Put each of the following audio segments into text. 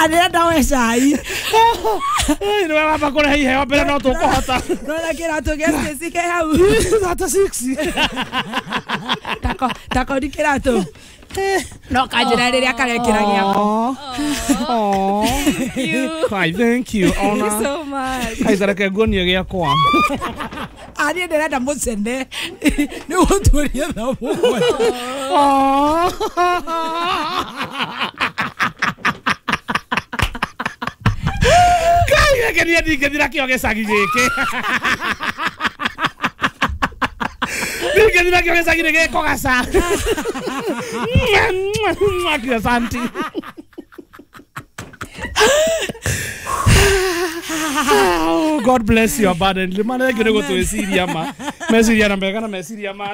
Anenda we cai. Nĩ wega makũrehe iheo mbere no tũkũhota. Rora kĩratũ gĩa Stacy ke hau. Hata 6. Tako ni kĩratũ. No kanjĩra rĩrĩa karekĩra gĩako. Thank you. Thank you. Thank you so much. Kaisareke nguonie gĩakwa. Ani ndĩrenda mũcene. Nĩ gũtuĩria thamũ. Kai ngethira kĩo gĩcagi gĩkĩ. Ngethira kĩo gĩcagi gĩkĩ gaca. Asante. Oh, God bless you abundantly. Man, I go to Syria, ma. Mesiria na mbega na mesiria ma.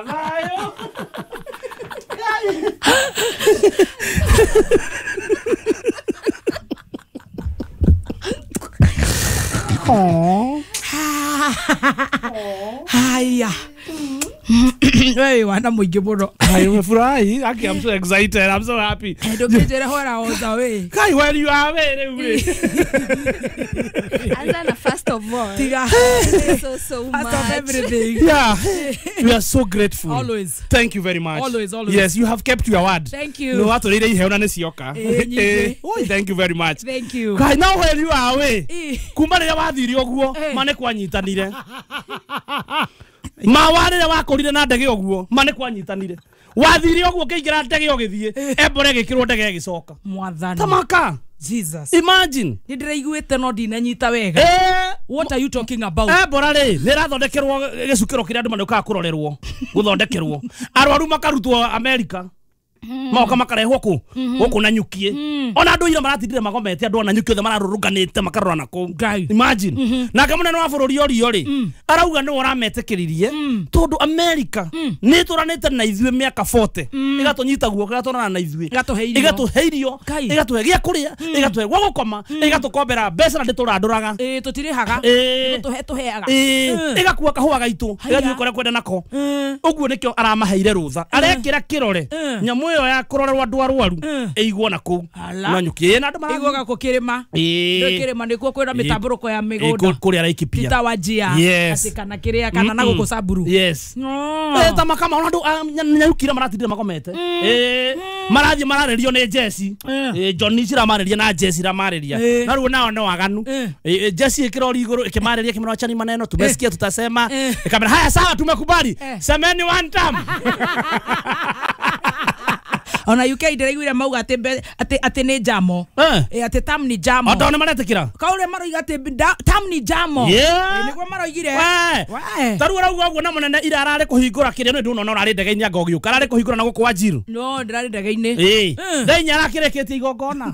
Oh. Haya. Hey, wana muingi muno. Umefurahi? Okay, I'm so excited. I'm so happy. Ndokejere hora on the way. Kai, where you are? Where? Azana first of all. Tiga. So First much. of everything. Yeah. We are so grateful. Always. Thank you very much. Always. Yes, you have kept your word. Thank you. No, watu rire iheona nĩ cioka. Oh, thank you very much. Thank you. Kai, now where you are we? Kuma rĩrĩa wathire ũguo, mane kwanyitanire. Mawarire wakorire na ndege ũguo, mane kwanyitanire. Wathire ũguo kĩingĩra ndege ũgĩthiĩ, embore gĩkĩrwo ndege gĩcoka. Mwathani. Tamaka. Jesus. Imagine. Nĩndĩraiguĩte no ndinanyita wega. What are you talking about? Embora rĩ, nĩrathondekerwo gĩcukĩro kĩrĩa andũ manukaga kũrorerwo, gũthondekerwo. Arwaru makarutwo America. Maoka makarehwo gũkũ na nyukie. Ona andũ ira maratindire magomete andũ ona nyukie othe mararũrũnganĩte makarora nako. Imagine. Na kamũnene wa bũrũri ũrio rĩ, arauga nĩ ũrametĩkĩririe tondũ America nĩ tũranĩte na ithuĩ mĩaka 40. Ĩgatũnyita guoko ĩgatũrana na ithuĩ. Ĩgatũhe irio, ĩgatũhe gĩa kũrĩa, ĩgatũhe gwa gũkoma, ĩgatũkombera mbeca na ndĩtũrandũraga. Tũtirĩhaga. Tũheaga. Ĩgakua kahũa gaitũ, ĩgathiĩ kũrĩa kwenda nako. Ũguo nĩkĩo aramaheire rũtha. Arekĩra kĩrore. Nyamũ ĩyo ya kũrorerwo andũ arwaru ĩigwo na kũu. Na nyukie na andũ mara. Ĩigwo gako kĩrĩma. Kĩrĩma nĩkuo kwĩna mĩtambũrũko ya mĩgũnda. Kũrĩa Laikipia. Tita wajia. Atĩ kana kĩrĩa kana na gũkũ Samburu. Yes. Tamaka ona andũ nyukira maratindire magomete. Marathiĩ mararerio nĩ Jesse. Johnny ciramarĩria na Jesse iramarĩria. Na rĩu nao nĩ waganu. Jesse ĩkĩrori igũrũ ĩkĩmarĩria kĩmero maneno tumesikia tutasema. Ikamera haya sawa tumekubali. Semeni one time. Ona UK ndĩraiguire mauga atĩ nĩ jamo. Atĩ tam ni jamo. Andũ nĩ maretekĩra. Kaũrĩa maroiga atĩ tam ni jamo. Nĩguo maroigire. Tarũ arauga ũguo na mũnene ira ararĩ kũhingũra kĩrĩa nĩ ndũnona ũrarĩ ndege-inĩ anga ũgĩũka ararĩ kũhingũra na gũkũ Wanjiru. No, ndĩrarĩ ndege-inĩ. Ndainya arakĩrĩkĩtie igongona.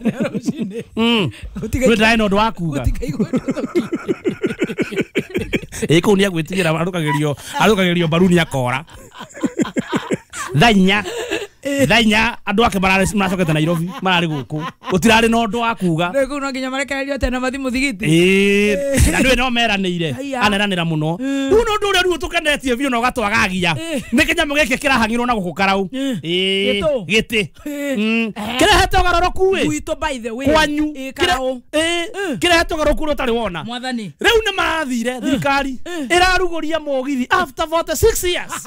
Nĩ ndaĩ na ũndũ wa kuga. Kũu nĩ agwĩtigĩra arũkagĩrio baruni akora. Thainya andũ ake maracokete Nairobi mararĩ gũkũ gũtirarĩ na ũndũ wa kuga rĩu no nginya marekererio tena mathi mũthigiti na nĩwe no meranĩire aneranĩra mũno rĩu no ũndũ ũrĩa rĩu tũkenetie biũ na ũgatwagagia nĩ kĩnyamũ gĩkĩ kĩrahang'irwo na gũkũ Karau gĩtĩ kĩrehetwo ũgarũrũku gwitũ by the way kwanyu kĩrehetwo ũgarũrũku ũrĩa ũtarĩ wona mwathani rĩu nĩ marathire thirikari ĩrarugũria mũgithi after 46 years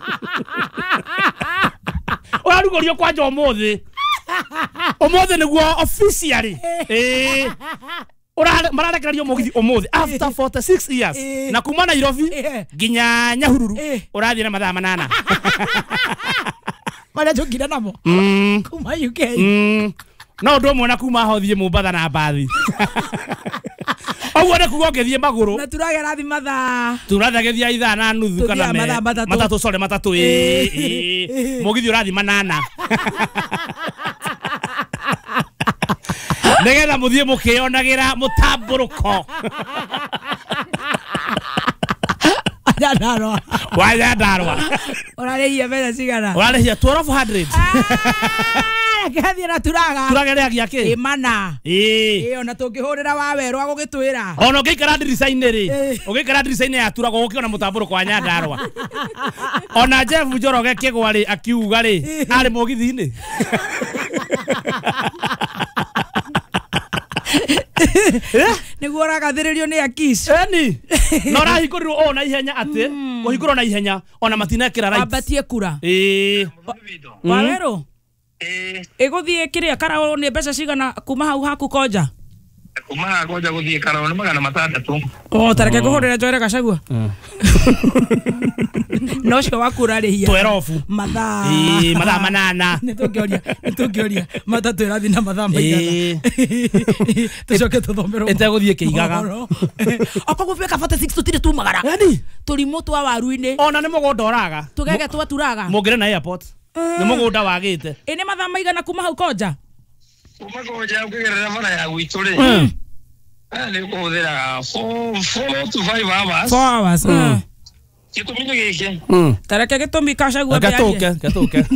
Orarugorio kwanja ũmũthĩ nĩguo officially mararekererio mũgithi ũmũthĩ after 46 years na kuma Nairobi nginya Nyahururu ũrathiĩ na mathaa 8 marĩa njũkire namo kuma UK no ũndũ ũmwe na kuma hothiĩ Mombatha na mbathi Oguo nĩ kuga ũngĩthiĩ magũrũ na turagera thi mathaa turathagithia ithaa na nuthu kana matatũ sorry matatũ mũgithi ũrathi 8 nĩgetha mũthiĩ mũkĩonagĩra mũtambũrũko Nyandarua ũrarĩhia mbeca cigana ũrarĩhia 1200 Gĩathiĩ na turagerera gĩake imana ona tũngĩhũrĩra wa werũ agũgĩtwĩra ona ũngĩikara ndirica-inĩ rĩ ũngĩikara ndirica-inĩ ya turago gũkĩona mũtambũrũko wa Nyandarua ona Jeff Njoroge kĩgwa rĩ akiuga rĩ arĩ mũgithi-inĩ Niguo ragathiririo ni akis. Eni. No rahikurirwo na ihenya ati, kuhingurwo na ihenya ona matinekira right. Abatie kura. Wawero. Iguthie kiria karao ni mbeca cigana kuma hau haku Koja. Kuma Koja guthie karao ni magana matandatu. Tareke kuhurira Njoere Gachagua. No cio wakura ri hiya. Twerofu. Mathaa. Mathaa manana. Nitungioria. Matatu irathi na mathaa maigana. Tucoke tuthomerwo. Eteguthie kiigaga. Akogwo beka 46 tutire tu magara. Eni. Turimo twa waru-ini. Ona ni mugunda oraga. Tugege twaturaga. Mugire na airport. Ni mugunda wagite. Ene mathaa maigana kuma hau Koja. Kuma Koja ukigerera bara ya gwitu ri. Ni kuhuthira 4 to 5 hours. 4 hours. Gitumi ni giki. Tareke gitumi Gachagua. Gatuke.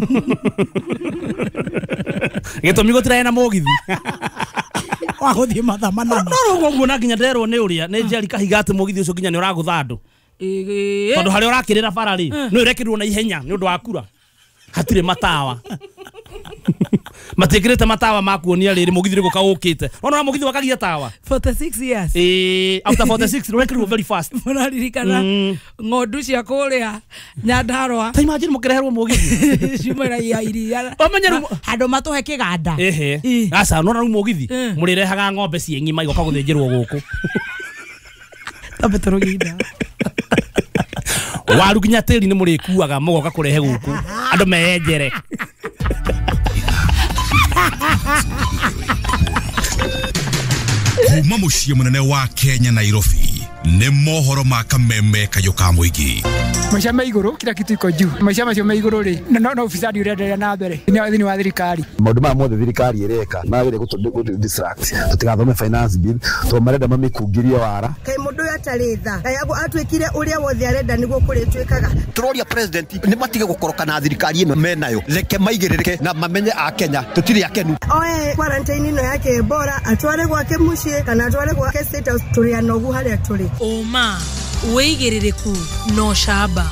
Gitumi gutira na mugithi. Waguthie mathaa manana. No guo na nginya nderwo ni uria ni Njeri Kahiga ati mugithi ucio nginya ni uragutha andu. Tondu hari urakirira bara ri no irekirwo na ihenya ni undu wa kura. Hatire matawa. Matikirite matawa makuonia riri mugithi riko kaukite. Ona mugithi wakagia tawa. 46 years. After 46 urekirwo very fast. Munaririkana ng'ondu cia kuria Nyandarua. Ta imagine mukireherwo mugithi. Cumera ya iria. Omenyeru Handu matuhe kiganda. Asa no ru mugithi murirehaga ng'ombe cie ng'ima igoka guthinjirwo guku. Tambe turuginda. Waru kinya tiri ni murikuaga mugoka kurehe guku. Andu meyenjere. Kuma muciĩ munene wa Kenya Nairobi nĩ mohoro ma kameme kayo ka muingi. Maisha maiguru kila kitu iko juu. Maisha maiguru ri. No ufisadi urendelea na mbere. Ni wa thirikari. Maundu ma mothe thirikari ireka magire gutu distract. Tutigathome finance bill to marenda mamikugiria wara. Kai mundu yataritha. Kai ago atwikire uria wothe arenda niguo kuritwikaga. Turoria president ni matige gukoroka na thirikari ino menayo. Reke maigirike na mamenye a Kenya tutiri akenu. Oe quarantine ino yake bora atware gwake mucie kana atware gwake state house turia nogu haria turi. Oma weigiririku no shaba.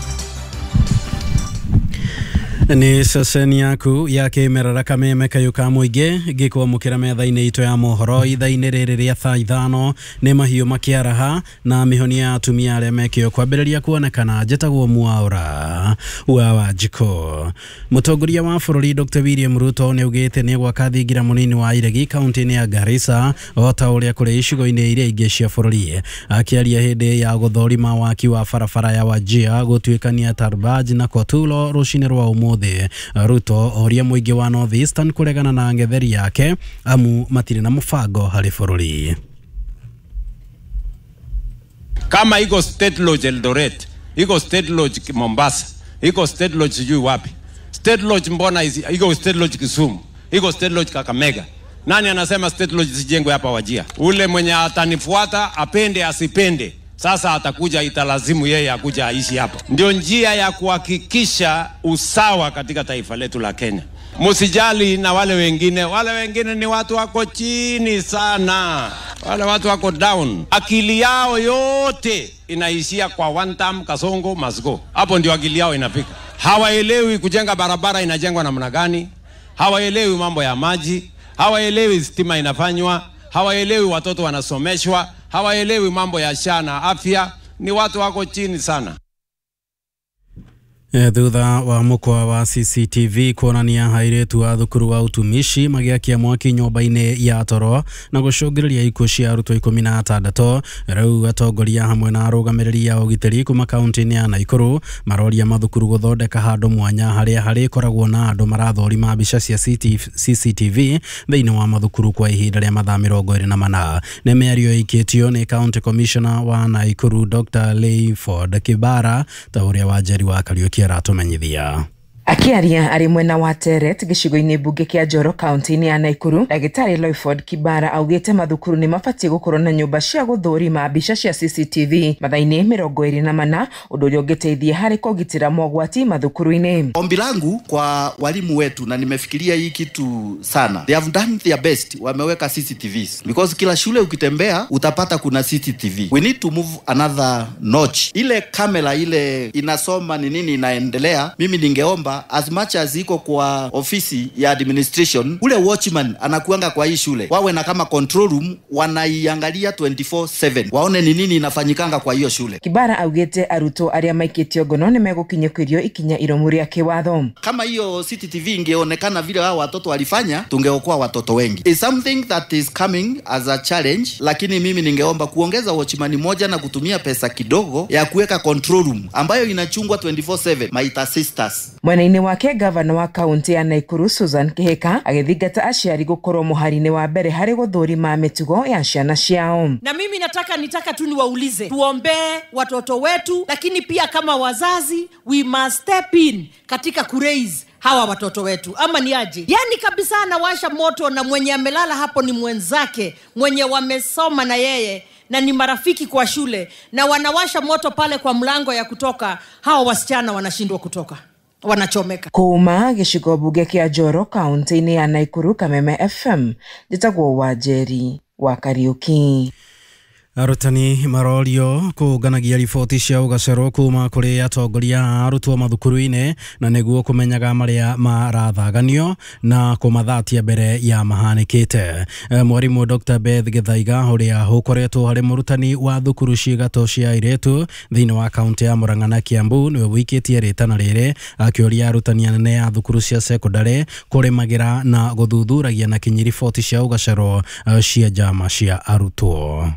Ni ceceni yaku ya kimerera kameme kayo ka muingi gikwamukira metha-ini itu ya mohoro itha-ini riri ria thaa 5 ni mahiu makiaraha na mihoni ya atumia aria mekio kwambiriria kuonekana njitagwo Mwaura wa Wanjiko. Mutongoria wa bururi Dr. William Ruto ni ugite ni gwaka thingira munini wa Iregi kaunti-ini ya Garissa o ta uria kuri icigo-ini iria ingi cia bururi. Akiaria hindi ya guthorima waki wa barabara ya Wajir gutwikania Tarbaj na Kotulo rucini rwa umuthi. Ruto oria muingi wa North Eastern kuregana na ngetheri yake amu matire na mufango hari bururi. Kama iko State Lodge Eldoret, iko State Lodge Mombasa, iko State Lodge sijui wapi. State Lodge mbona iko State Lodge Kisumu, iko State Lodge Kakamega. Nani anasema State Lodge sijengwe hapa Wajir? Ule mwenye atanifuata apende asipende, sasa atakuja italazimu yeye akuja aishi hapa. Ndio njia ya kuhakikisha usawa katika taifa letu la Kenya. Musijali na wale wengine ni watu wako chini sana. Wale watu wako down. Akili yao yote inaishia kwa one term Kasongo must go. Hapo ndio akili yao inafika. Hawaelewi kujenga barabara inajengwa namna gani. Hawaelewi mambo ya maji. Hawaelewi stima inafanywa. Hawaelewi watoto wanasomeshwa. Hawaelewi mambo ya SHA na afya. Ni watu wako chini sana. Thutha wa mukwa wa CCTV kuonania hairetu wa thukuru wa utumishi magiakia mwaki nyumba-ini ya toro na gucungiriria ikuo cia arutwo 16 riu atongoria hamwe na arugamiriri ya ugitiri kuma kaunti-ini ya Naikuru maroria mathukuru guthondeka handu mwanya haria harikoragwo na andu marathorima mbica cia CCTV thiini wa mathukuru kwa ihinda ria mathaa 24 ni miario ikitio ni County Commissioner wa Naikuru Dr. Leiford Kibara ta uria Wanjeri wa Kariuki aratumenyithia. Akiaria ari mwena wa Teret gicigo-ini bunge kia Njoro kaunti-ini ya Naikuru, Dagitari Leiford Kibara augite mathukuru ni mabatie gukorwo na nyumba cia guthurima mbica cia CCTV mathaa-ini 24 undu uria ungiteithia hari kugitira mogwati mathukuru-ini. Ombi langu kwa walimu wetu, na nimefikiria hii kitu sana, they have done their best, wameweka CCTVs because kila shule ukitembea utapata kuna CCTV. We need to move another notch. Ile kamera ile inasoma ni nini inaendelea. Mimi ningeomba kwamba as much as iko kwa ofisi ya administration, ule watchman anakuanga kwa hii shule, wawe na kama control room, wanaiangalia 24/7, waone ni nini inafanyikanga kwa hiyo shule. Kibara augete arutwo aria maikitio ngono ni megukinyukirio ikinya iromu ria kiwatho. Kama hiyo CCTV ingeonekana vile hao watoto walifanya, tungeokoa watoto wengi. It's something that is coming as a challenge, lakini mimi ningeomba kuongeza watchman moja na kutumia pesa kidogo ya kuweka control room ambayo inachungwa 24/7 maita sisters. Mwena-ini wake gavana wa kaunti ya Nakuru Susan Kihika agithingata aciari gukorwo muhari-ini wa mbere hari guthurima mitugo ya ciana ciao. Na mimi nataka tu niwaulize, tuombee watoto wetu, lakini pia kama wazazi we must step in katika kuraise hawa watoto wetu, ama ni aje? Yani kabisa anawasha moto na mwenye amelala hapo ni mwenzake mwenye wamesoma na yeye na ni marafiki kwa shule, na wanawasha moto pale kwa mlango ya kutoka, hawa wasichana wanashindwa kutoka, wanachomeka. Kuma gicigo bunge kia Njoro kaunti-ini ya Nakuru, Kameme FM, njitagwo Wanjeri wa Kariuki. Arutani marorio kuganagia riboti cia ugacero kuma kuri atongoria a arutwo mathukuru-ini na niguo kumenyaga maria marathaganio na kumathatia mbere ya mahanikite. Mwarimu Dr. Beth Githaiga uria ukoretwo hari murutani wa thukuru cigato cia airetu thiini wa kaunti ya Murang'a na Kiambu niwe wikitie ritana riri akioria arutani anene a thukuru cia secondary kurimagira na guthuthuragia na kinyi riboti cia ugacero cia jama cia arutwo.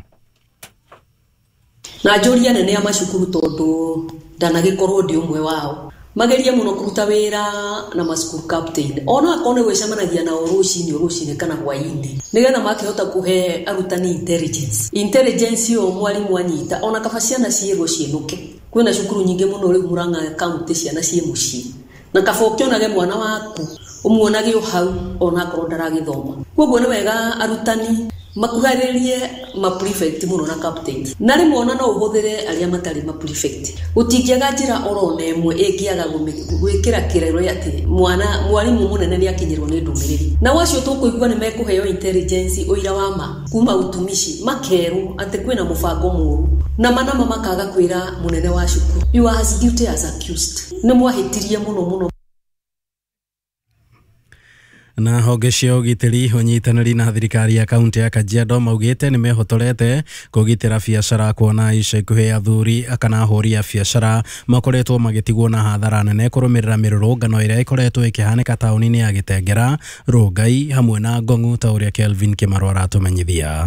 Na njoria nene ya macukuru tondu ndanagikorwo ndi umwe wao mageria muno kuruta wira na macukuru captain ona akone gwicamanagia na rucini kana hwaini nigetha makihota kuhe arutani intelligence yo mwalimu anyita ona kabaciana ciirwo cienuke. Kwina cukuru nyingi muno riu Murang'a county ciana cie mucii na kabokionage mwana waku umuonage hau ona akorwo ndaragithoma. Koguo ni wega arutani makuharirie ma prefect muno na captain na rimwe ona no uhuthire aria matari ma prefect utingiaga njira orone emwe ingiaga gwikira kirero ati mwalimu munene ni akinyirwo ni ndumiriri na wacio tukuigua ni mekuheo intelligence oira wa ma kuma utumishi makeru ati kwina mubango muru na manama makaga kwira munene wa cukuru you are as guilty as accused ni mwahitirie muno. Na honge cia ugitiri unyitaniri na thirikari ya kaunti ya Kajiado maugite ni mehotorete kugitira biacara kuona ica ikuhi athuri kana ahuri a biacara makoretwo magitigwo na hathara nene kurumirira mirurungano iria ikoretwo ikihanika tauni-ini ya Gitengera, Rongai hamwe na Ngong'u ta uria Kelvin Kimaro aratumenyithia.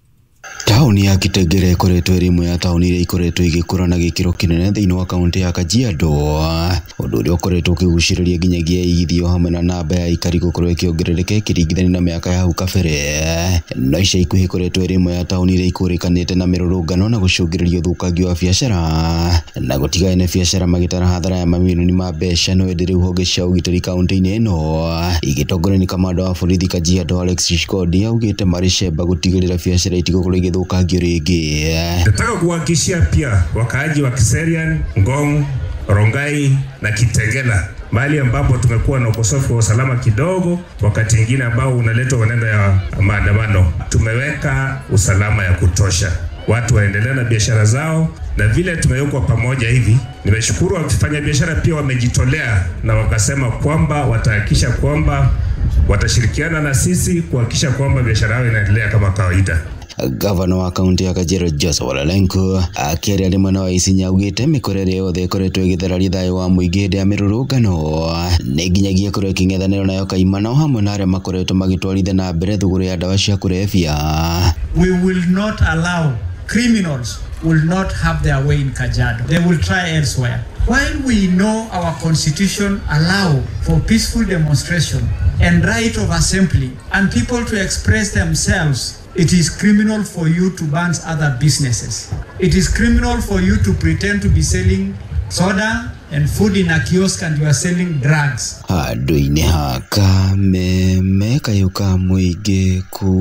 Tauni ya Gitengera ikoretwo iri imwe ya tauni iria ikoretwo igikura na gikiro kinene thiini wa kaunti ya Kajiado, undu uria ukoretwo ukiguciriria nginyagia igithio hamwe na namba ya ikari gukorwo ikiongerereka ikiringithania na miaka ya hau kabere. No ica ikuhi ikoretwo iri imwe ya tauni iria ikurikanite na mirurungano na gucungiriria uthukangia wa biacara na gutiga ene biacara magitara hathara ya mamilioni ma mbeca. No indi riu honge cia ugitiri kaunti-ini ino igitongorio ni kamanda wa borithi Kajiado Alex Shikodi augite maricemba gutigirira biacara itigukuru igithukangio ringi. Nataka kuhakikishia pia wakaaji wa Kiserian, Ngong, Rongai na Kitengela, mahali ambapo tumekuwa na ukosefu wa usalama kidogo, wakati mwingine ambao unaletwa maneno ya maandamano, tumeweka usalama ya kutosha, watu waendelee na biashara zao. Na vile tumewekwa pamoja hivi, nimeshukuru wafanya biashara pia wamejitolea na wakasema kwamba watahakikisha kwamba watashirikiana na sisi kuhakikisha kwamba biashara yao inaendelea kama kawaida. Gavana wa kaunti ya Kajiado Joseph Olelenku akiaria rimwe na Isinya augite mikorere yothe ikoretwo igithararia thayo wa muingi hindi ya mirurungano ni nginyagia korwo iking'ethaniro nayo kaimana hamwe na aria makoretwo magitwarithia na mbere thuguru ya ndawa cia kurebia. We will not allow criminals will not have their way in Kajiado. They will try elsewhere. While we know our constitution allow for peaceful demonstration and right of assembly and people to express themselves, it is criminal for you to ban other businesses. It is criminal for you to pretend to be selling soda and food in a kiosk and you are selling drugs. Handu-ini haka meme kayuka muingi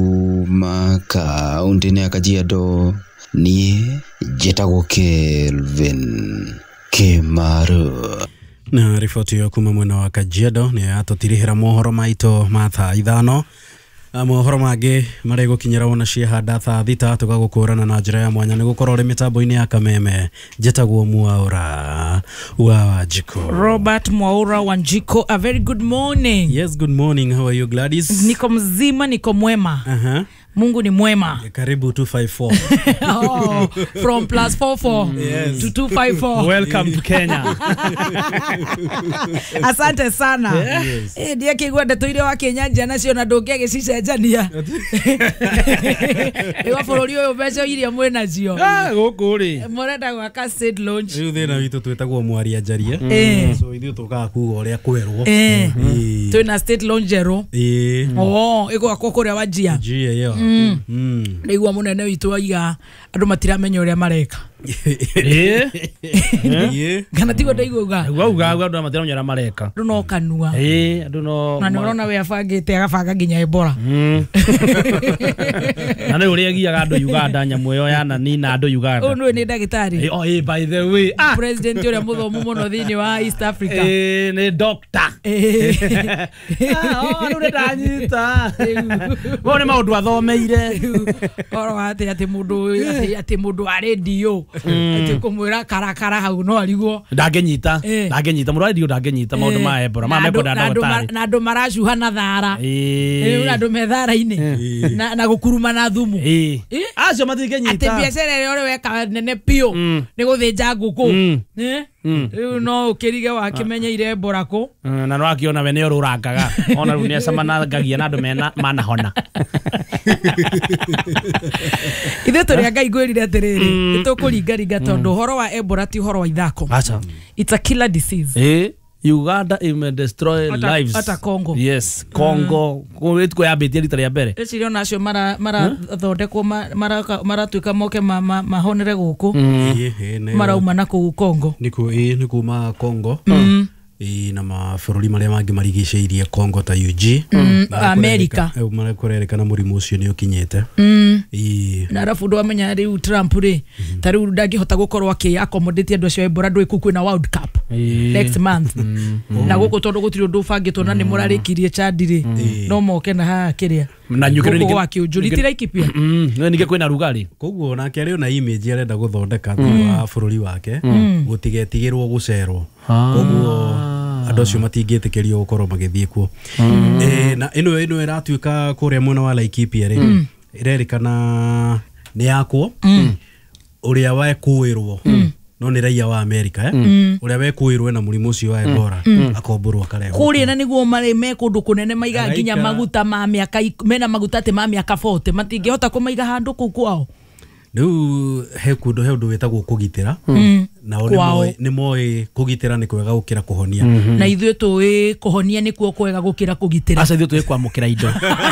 kuma kaunti-ini ya Kajiado ni njitagwo Kelvin Kimaro. Na riboti yo kuma mwena wa Kajiado ni atutirihira mohoro maito ma thaa 5 mohoro mangĩ marĩ gũkinyĩra wona ciahanda thaa thita tũgagũkũrana na njĩra ya mwanya nĩ gũkorwo ũrĩ mĩtambo-inĩ ya Kameme njĩtagwo Mwaura wa Wanjiko. Robert Mwaura Wanjiko, a very good morning. Yes, good morning. How are you, Gladys? Niko mzima, niko mwema. Mungu ni mwema. Karibu 254. Oh, from +44 yes. to 254. Welcome to Kenya. Asante sana. Yes. Ndiye kigwa ndeto-ire wa Kenya njana cio na ndũngĩ gĩcicenjania. Ewa bũrũri ũyũ mbeca iria mwĩna cio. Gũkũ rĩ. Mũrenda gwaka state launch. Rĩu thĩna witũ twĩtagwo mwaria njaria. So ithuĩ tũkaga kuga ũrĩa kwerwo. Twĩna state launch njerũ. Oh, ĩgwakwo kũrĩa Wajia. Wajia yo. Nĩgua mũnene witũ waiga andũ matiramenya ũrĩa mareka. Kana tigo ndaiguga. Uga andũ matiramenya ũrĩa mareka. Andũ no kanua. Andũ no. Na nĩũrona we abangĩte agabanga nginya Ebola. Na nĩ ũrĩa giaga andũ Uganda nyamũ ĩyo ya nani na andũ Uganda. Ũyũ nĩ ndagĩtarĩ. Oh, by the way. President ũrĩa mũthomu mũno thĩinĩ wa East Africa. Nĩ doctor. Andũ nĩ ndanyita. Wao nĩ maũndũ athomeire. Oro ati mundu wa radio ati kumwira karakara hau no arigwo ndangenyita mundu wa radio ndangenyita maundu ma Ebola ma mekoda ndagĩtarĩ na andu maracuha na thara andu methara-inĩ na gukuruma na thumu acio matingenyita ati biacara ĩrĩa ũrĩ weka nene pio nĩ gũthĩnja ngũkũ rĩu no ũkĩrige wakĩmenyeire Ebola kũ na no akĩona we nĩ ũrũrangaga ona rĩu nĩ acamanagagia na andũ manahona. Ithe tũrĩa Ngai ngwĩrire atĩrĩrĩ nĩtũkũringaringa tondũ ũhoro wa Ebola ti ũhoro wa ithako. It's a killer disease. Uganda will destroy lives. Ata Congo. Yes, Congo. Kwetiko yambĩtie rita rĩa mbere. Ecirio nacio thondekwo maratuĩka moke mahonere gũkũ. Marauma na kũu Congo. Nĩ kuma Congo. Na mabũrũri marĩa mangĩ marigicĩirie Congo ta UG America marekũrerĩkana mũrimũ ũcio nĩ ũkinyĩte. Na arabu ndwamenya rĩu Trump rĩ ta rĩu ndangĩhota gũkorwo akĩ-accommodate andũ acio Ebola ndũĩ kwĩna World Cup next month na gũkũ tondũ gũtirĩ ũndũ ũbangĩtwo na nĩ mũrarĩkirie Chad rĩ no moke na haha kĩrĩa na nyũkĩrĩ gũkũ wakĩũnjũri tiraikipia ningĩ kwĩna rugarĩ koguo nake arĩ na image arenda gũthondeka thĩinĩ wa bũrũri wake gũtigetigĩrwo gũcerwo koguo andũ acio matingĩtĩkĩrio gũkorwo magĩthiĩ kuo. Na ĩno ĩratuĩka kũrĩa mwena wa Laikipia rĩ ĩrerĩkana nĩ yakwo ũrĩa wekũĩrwo no nĩ raia wa Amerika ũrĩa wekũĩrwo na mũrimũ ũcio wa Ebola akomborwo akarehwo kũrĩa na nĩguo marĩ me kũndũ kũnene maiga nginya maguta ma mĩaka mena maguta atĩ ma mĩaka 40 matingĩhota kũmaiga handũ kũu kwao. Rĩu he ũndũ wĩtagwo kũgitĩra na nĩ moĩ kũgitĩra nĩ kwega gũkĩra kũhonia na ithuĩ tũĩ kũhonia nĩkuo kwega gũkĩra kũgitĩra. Aca ithuĩ tũĩ kwamũkĩra indo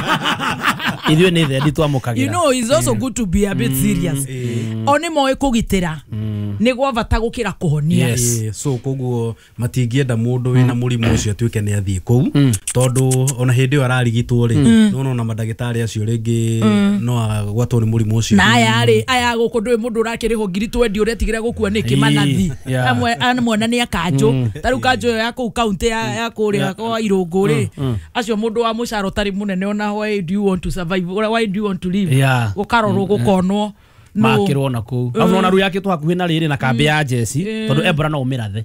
ithuĩ nĩ thendi twamũkagĩra. You know, it's also good to be a bit serious. O nĩ moĩ kũgitĩra nĩ gwa bata gũkĩra kũhonia. So koguo matingĩenda mũndũ wĩna mũrimũ ũcio atuĩke nĩ athiĩ kũu tondũ ona hĩndĩ ĩyo ararigitwo rĩ no na mandagĩtarĩ acio rĩngĩ no agwatwo nĩ mũrimũ ũcio. Na aya gũkũ ndũĩ mũndũ ũrakĩrĩhwo ngiri 20 ũretigĩra gũkua nĩkĩ manathi amwe na nĩ akanjũ ta rĩu kanjũ ĩyo ya kũu kaunti ya kũrĩa kwa Irũngũ rĩ acio mũndũ wa mũcara ũtarĩ mũnene ona why do you want to survive why do you want to live gũkarorwo gũkonwo makĩrwo na kũu ona rĩu yakĩtwo hakuhĩ na rĩrĩ na kambĩ ya jeci tondũ Ebola no ũmĩrathe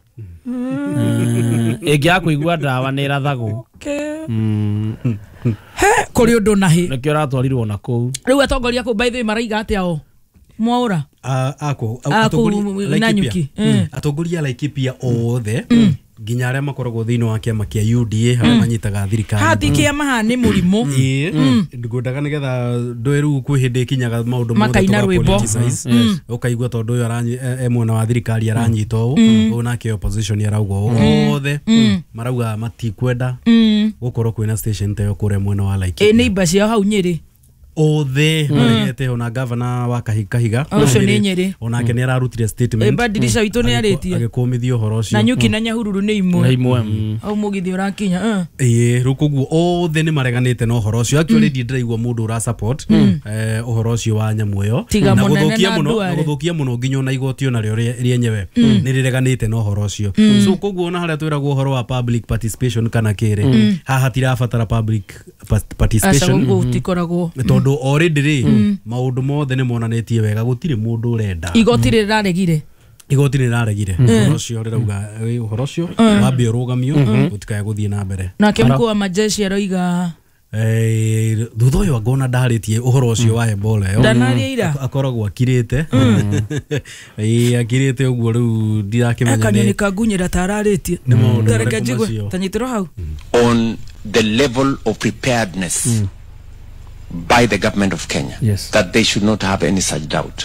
ĩngĩ ya kũigua ndawa nĩ ĩrathagwo kũrĩ ũndũ na hĩ nĩkĩo ratwarirwo na kũu. Rĩu atongoria kũu by the way maraiga atĩa o Mwaura atongoria Laikipia othe nginya arĩa makoragwo thĩinĩ wa kĩama kĩa UDA harĩa manyitaga thirikari hati kĩama haha nĩ mũrimũ ngwendaga nĩgetha ndũĩ rĩu kwĩ hĩndĩ ikinyaga maũndũ mothe tũgapoliticize ũkaigua tondũ ũyũ mwena wa thirikari aranyitwo ũũ nake opposition arauga othe marauga matikwenda gũkorwo kwĩna station ta ĩyo kũrĩa mwena wa Laikipia nĩ imba ciao hau Nyĩrĩ othe marĩgete ona governor wa Kahiga ũcio nĩ Nyĩrĩ onake nĩ ararutire statement Badilisha witũ nĩ arĩtie agĩkũmithia ũhoro ũcio na Nyuki na Nyahururu nĩ imwe au mũgithi ũrakinya rĩu koguo othe nĩ mareganĩte na ũhoro ũcio actually ndiraigua mũndũ ũra support ũhoro ũcio wa nyamũ ĩyo na gũthũkia mũno nginya ona igoti ona rĩo rĩenyewe nĩ rĩreganĩte na ũhoro ũcio so koguo ona harĩa twĩragwo ũhoro wa public participation kana kĩrĩ haha tirabatara public participation gutikoragwo tondu already ri maundu mothe ni monanetie wega gutire mundu urenda igoti riraregire igoti riraregire uhoro ucio rirauga uhoro ucio wambe urugamio gutikaye guthie na mbere nake mkuu wa majeshi aroiga thutha uyu ngona ndaritie uhoro ucio wa Ebola yo ndanaria akoragwo akirite akirite uguo riu ndirakimenya akanya ni kagunyira tararitie ndareke jigwe tanyitiro hau on the level of preparedness by the government of Kenya that they should not have any such doubt.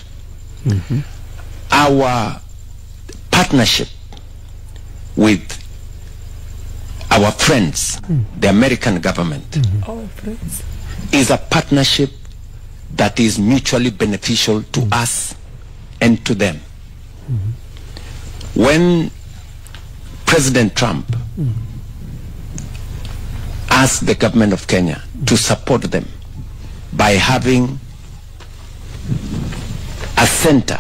Our partnership with our friends, the American government, is a partnership that is mutually beneficial to us and to them. When President Trump asked the government of Kenya to support them by having a center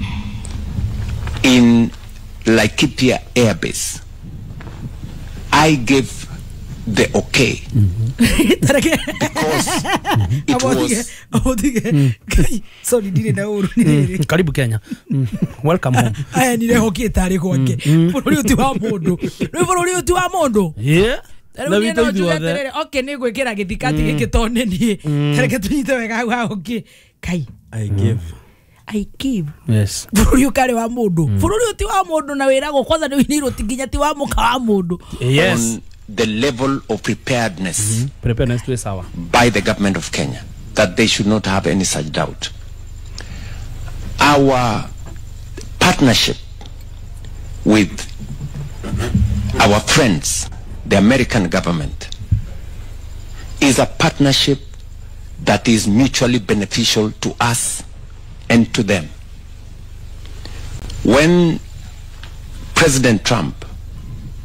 in Laikipia Air Base, I gave the okay because it was sorry dile na uru karibu Kenya welcome home aya ni leho kitari gwake bururi uti wa mundu ni bururi uti wa mundu na wito okay ni gwikira githikati gikitone ni reke tunyite wega wa okay kai I give yes bururi ukari wa mundu bururi uti wa mundu na wirago kwanza ni winiro tinginya ti wa muka wa mundu yes on the level of preparedness to sawa by the government of Kenya that they should not have any such doubt. Our partnership with our friends, the American government, is a partnership that is mutually beneficial to us and to them. When President Trump